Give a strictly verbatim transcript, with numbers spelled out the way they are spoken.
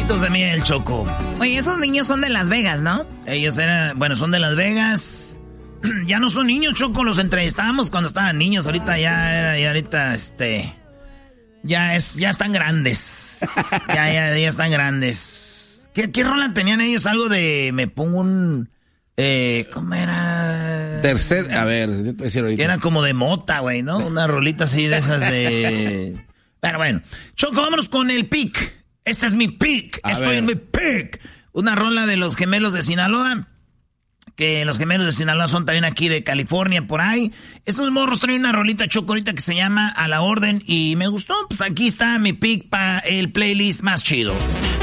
Ojitos de miel, Choco. Oye, esos niños son de Las Vegas, ¿no? Ellos eran, bueno, son de Las Vegas. Ya no son niños, Choco, los entrevistábamos cuando estaban niños. Ahorita ya era, ya ahorita, este... Ya es, ya están grandes. ya, ya, ya están grandes. ¿Qué, qué rola tenían ellos? Algo de... Me pongo un... Eh, ¿Cómo era? Tercer... A ver, yo te voy a decir ahorita. Era como de mota, güey, ¿no? Una rolita así de esas de... Pero bueno. Choco, vámonos con el pick. Este es mi pick. A Estoy ver. en mi pick. Una rola de los Gemelos de Sinaloa. Que los Gemelos de Sinaloa son también aquí de California, por ahí. Estos morros traen una rolita, Choco, ahorita que se llama A la Orden. Y me gustó. Pues aquí está mi pick para el playlist más chido.